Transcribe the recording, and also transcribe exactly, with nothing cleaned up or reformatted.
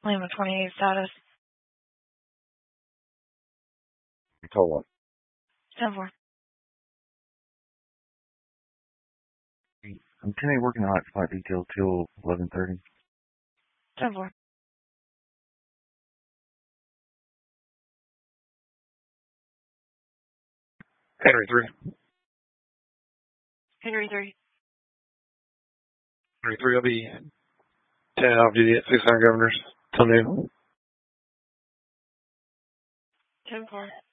Lima twenty-eight status. Call one. ten four. I'm ten eight working on flight detail till eleven thirty. ten four. Henry three. Henry three. Henry three will be ten off duty at six hundred Governors till noon. ten four.